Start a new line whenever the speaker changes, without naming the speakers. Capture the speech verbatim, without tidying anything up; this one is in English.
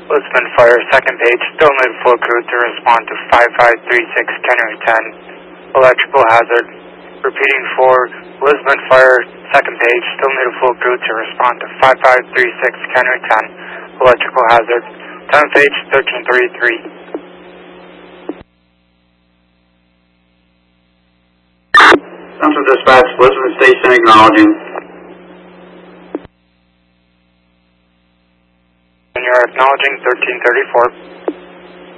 Lisbon Fire, second page, still need full crew to respond to five five three six Kennery ten, electrical hazard. Repeating for Lisbon Fire, second page, still need a full crew to respond to five five three six Kennery ten, electrical hazard. tenth page, thirteen thirty-three.
Central Dispatch, Lisbon Station acknowledging.
And you're acknowledging thirteen thirty-four.